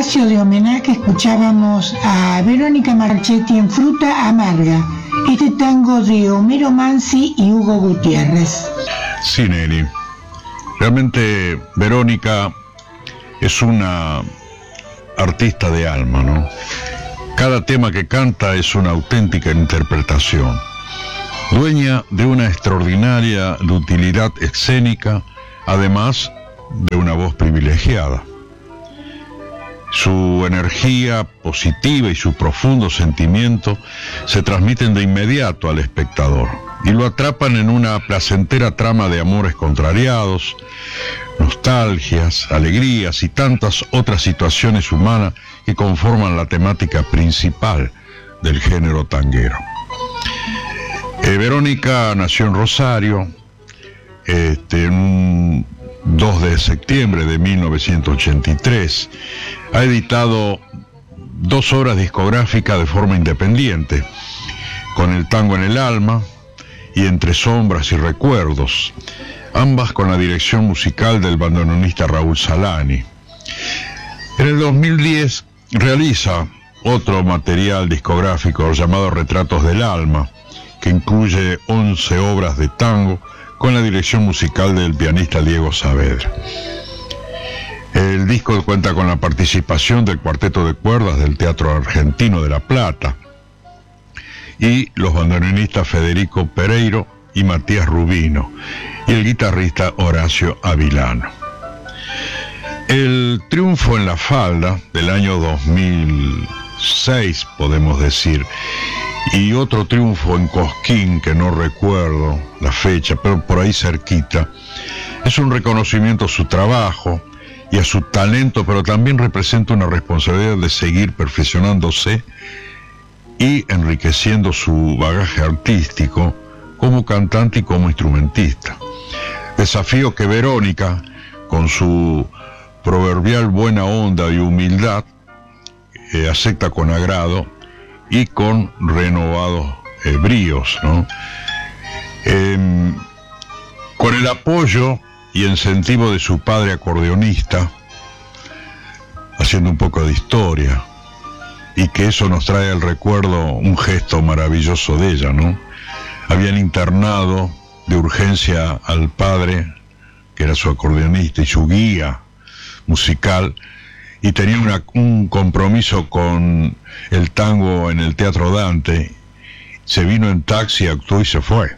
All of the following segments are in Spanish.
espacio de homenaje escuchábamos a Verónica Marchetti en Fruta Amarga, este tango de Homero Mansi y Hugo Gutiérrez. Sí, Nelly, realmente Verónica es una artista de alma, ¿no? Cada tema que canta es una auténtica interpretación, dueña de una extraordinaria utilidad escénica, además de una voz privilegiada. Su energía positiva y su profundo sentimiento se transmiten de inmediato al espectador y lo atrapan en una placentera trama de amores contrariados, nostalgias, alegrías y tantas otras situaciones humanas que conforman la temática principal del género tanguero. Verónica nació en Rosario, en un 2 de septiembre de 1983. Ha editado 2 obras discográficas de forma independiente, Con el tango en el alma y Entre sombras y recuerdos, ambas con la dirección musical del bandoneonista Raúl Salani. En el 2010 realiza otro material discográfico llamado Retratos del Alma, que incluye 11 obras de tango con la dirección musical del pianista Diego Saavedra. El disco cuenta con la participación del Cuarteto de Cuerdas del Teatro Argentino de La Plata y los bandoneonistas Federico Pereiro y Matías Rubino y el guitarrista Horacio Avilano. El triunfo en La Falda del año 2006, podemos decir, y otro triunfo en Cosquín, que no recuerdo la fecha, pero por ahí cerquita, es un reconocimiento a su trabajo y a su talento, pero también representa una responsabilidad de seguir perfeccionándose y enriqueciendo su bagaje artístico como cantante y como instrumentista. Desafío que Verónica, con su proverbial buena onda y humildad, acepta con agrado y con renovados bríos, ¿no? Con el apoyo y incentivo de su padre acordeonista, haciendo un poco de historia, y que eso nos trae al recuerdo un gesto maravilloso de ella, ¿no? Habían internado de urgencia al padre, que era su acordeonista y su guía musical, y tenía un compromiso con el tango en el Teatro Dante. Se vino en taxi, actuó y se fue.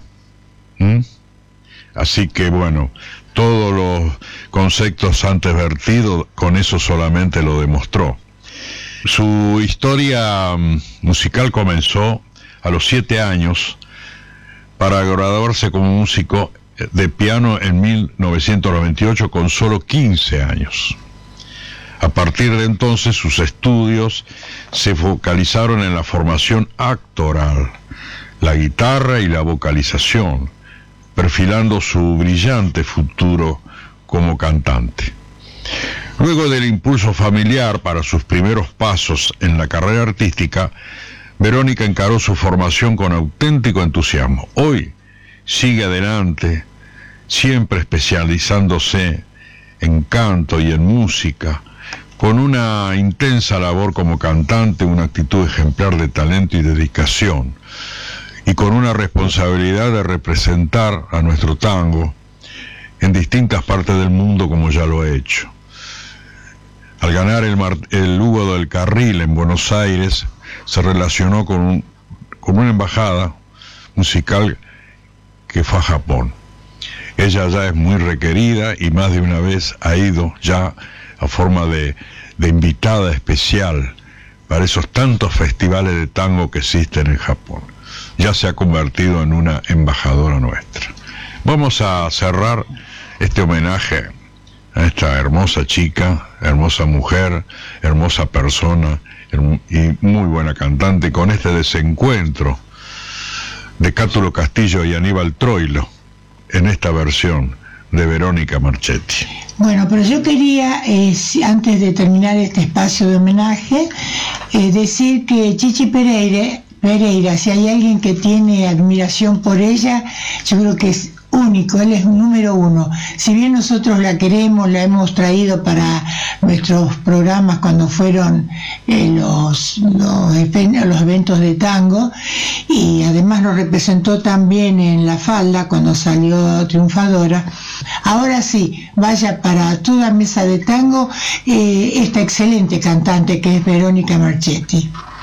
Así que bueno, todos los conceptos antes vertidos, con eso solamente lo demostró. Su historia musical comenzó a los 7 años para graduarse como músico de piano en 1998 con solo 15 años. A partir de entonces sus estudios se focalizaron en la formación actoral, la guitarra y la vocalización, perfilando su brillante futuro como cantante. Luego del impulso familiar para sus primeros pasos en la carrera artística, Verónica encaró su formación con auténtico entusiasmo. Hoy sigue adelante, siempre especializándose en canto y en música, con una intensa labor como cantante, una actitud ejemplar de talento y dedicación, y con una responsabilidad de representar a nuestro tango en distintas partes del mundo como ya lo ha hecho. Al ganar el Hugo del Carril en Buenos Aires, se relacionó con una embajada musical que fue a Japón. Ella ya es muy requerida y más de una vez ha ido ya a forma de invitada especial para esos tantos festivales de tango que existen en Japón. Ya se ha convertido en una embajadora nuestra. Vamos a cerrar este homenaje a esta hermosa chica, hermosa mujer, hermosa persona y muy buena cantante, con este desencuentro de Cátulo Castillo y Aníbal Troilo en esta versión de Verónica Marchetti. Bueno, pero yo quería, antes de terminar este espacio de homenaje, decir que Chichi Pereira, si hay alguien que tiene admiración por ella, yo creo que es único, él es un número uno. Si bien nosotros la queremos, la hemos traído para nuestros programas cuando fueron los eventos de tango, y además lo representó también en La Falda cuando salió triunfadora. Ahora sí, vaya para toda mesa de tango esta excelente cantante que es Verónica Marchetti.